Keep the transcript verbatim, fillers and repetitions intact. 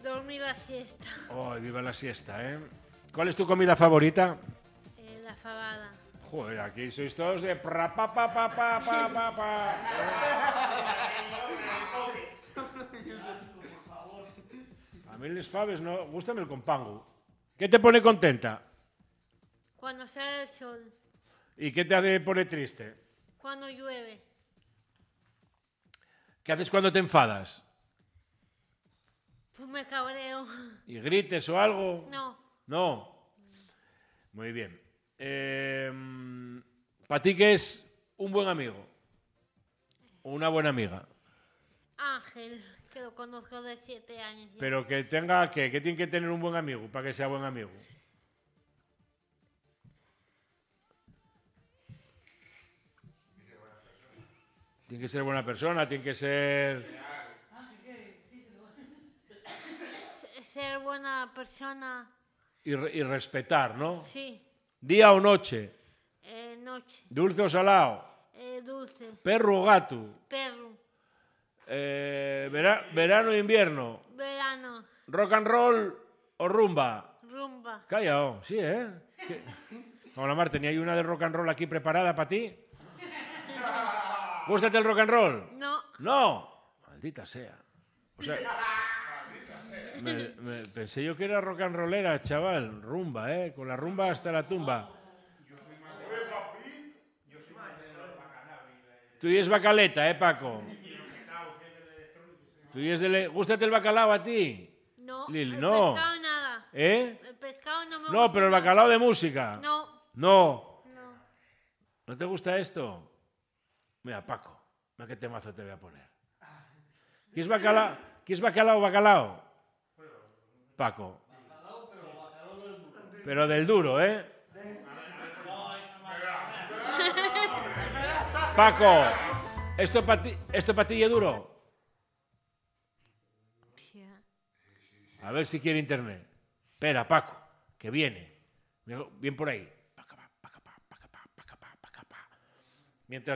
Dormir la siesta. Oh, viva la siesta, ¿eh? ¿Cuál es tu comida favorita? Eh, la fabada. Joder, aquí sois todos de pra pa pa pa pa pa pa pa. A mí les faves no, gústame el compango. ¿Qué te pone contenta? Cuando sale el sol. ¿Y qué te hace poner triste? Cuando llueve. ¿Qué haces cuando te enfadas? Pues me cabreo. ¿Y grites o algo? No. No. Muy bien. Eh, ¿Para ti qué es un buen amigo? ¿O una buena amiga? Ángel, que lo conozco de siete años. Ya. Pero que tenga, ¿qué? ¿Qué tiene que tener un buen amigo para que sea buen amigo? Tiene que ser buena persona, tiene que ser... Ser buena persona. Y, re- y respetar, ¿no? Sí. Día o noche, Eh, noche. dulce o salado, Eh, dulce. perro o gato, Perro. eh, vera- verano o invierno, Verano. rock and roll o rumba. Rumba. Callao, sí, ¿eh? ¿Qué? Hola, Mar, tenía ahí una de rock and roll aquí preparada para ti. ¿Gústate el rock and roll? No. No. Maldita sea. O sea, me, me- pensé yo que era rock and rollera, chaval. Rumba, ¿eh? Con la rumba hasta la tumba. Tú y es bacaleta, ¿eh, Paco? Tú y es de... le- ¿Gústate el bacalao a ti? No. Lili, el no. pescado nada. ¿Eh? El pescado no me No, gusta pero el nada. bacalao de música. No. No. No. ¿No te gusta esto? Mira, Paco, mira qué temazo te voy a poner. ¿Quieres bacalao? ¿Quieres bacalao o bacalao? Paco. Pero del duro, ¿eh? Paco, ¿esto para ti, esto pa' ti es duro? Hostia. A ver si quiere internet. Espera, Paco, que viene. Bien por ahí.